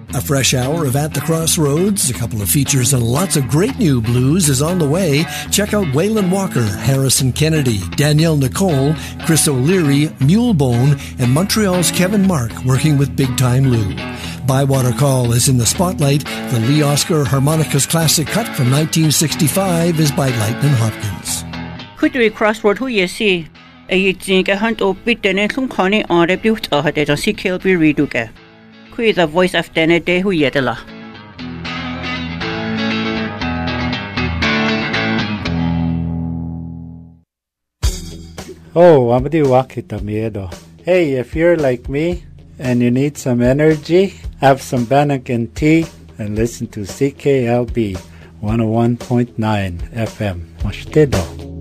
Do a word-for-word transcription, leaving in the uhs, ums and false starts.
A fresh hour of At the Crossroads, a couple of features, and lots of great new blues is on the way. Check out Waylon Walker, Harrison Kennedy, Danielle Nicole, Chris O'Leary, Mulebone, and Montreal's Kevin Mark working with Big Time Lou. Bywater Call is in the spotlight. The Lee Oscar Harmonicas classic cut from nineteen sixty-five is by Lightnin' Hopkins. Kudri Crossroad hu yesi. A yitzinga hunt o bit denetlum kani on rebuilt a had it on C. Kilby Reduke. Who is the voice of Denede who yetala? Oh, Amadi Wakita Miedo. Hey, if you're like me and you need some energy, have some Bannakin tea and listen to C K L B one oh one point nine F M. Moshtedo.